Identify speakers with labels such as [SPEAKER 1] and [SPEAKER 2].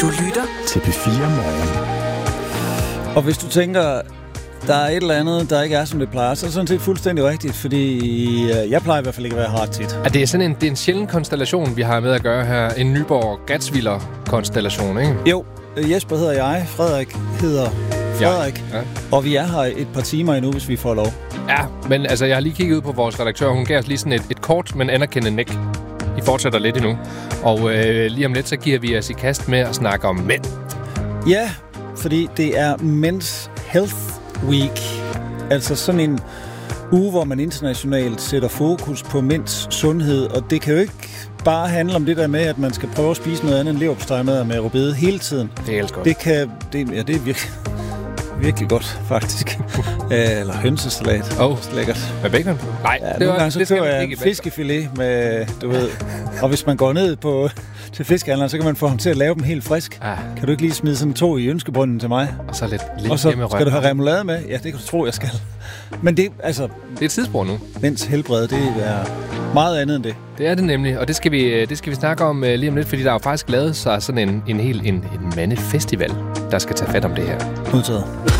[SPEAKER 1] Du lytter
[SPEAKER 2] til P4 Morgen.
[SPEAKER 3] Og hvis du tænker, der er et eller andet, der ikke er, som det plejer, så er det sådan set fuldstændig rigtigt, fordi jeg plejer i hvert fald ikke at være her ret tit.
[SPEAKER 4] Ja, det er en sjælden konstellation, vi har med at gøre her. En Nyborg-Gatsviller-konstellation, ikke?
[SPEAKER 3] Jo, Jesper hedder jeg, Frederik hedder Frederik, ja. Og vi er her et par timer endnu, hvis vi får lov.
[SPEAKER 4] Ja, men altså, jeg har lige kigget ud på vores redaktør. Hun gav os lige sådan et kort, men anerkendende nik. I fortsætter lidt endnu. Og lige om lidt, så giver vi os i kast med at snakke om mænd.
[SPEAKER 3] Ja, fordi det er Men's Health Week. Altså sådan en uge, hvor man internationalt sætter fokus på mænds sundhed. Og det kan jo ikke bare handle om det der med, at man skal prøve at spise noget andet end leverpostejmadder med rødbede hele tiden.
[SPEAKER 4] Det er helt godt.
[SPEAKER 3] Det er virkelig godt, faktisk. Eller hønsesalat.
[SPEAKER 4] Lækkert. Med bacon på? Nej,
[SPEAKER 3] ja, nogle gange så køber jeg en fiskefilet med, du ved. Og hvis man går ned til fiskehandleren, så kan man få ham til at lave dem helt frisk. Ah. Kan du ikke lige smide sådan 2 i ønskebrønden til mig?
[SPEAKER 4] Og så lidt
[SPEAKER 3] og så skal du have remoulade med? Ja, det kan du tro, jeg skal. Men det, altså...
[SPEAKER 4] Det er et tidsspor nu.
[SPEAKER 3] Mænds helbred, det er meget andet end det.
[SPEAKER 4] Det er det nemlig, og det skal vi snakke om lige om lidt, fordi der er jo faktisk lavet sig sådan en mandefestival, der skal tage fat om det her.
[SPEAKER 3] Udtaget.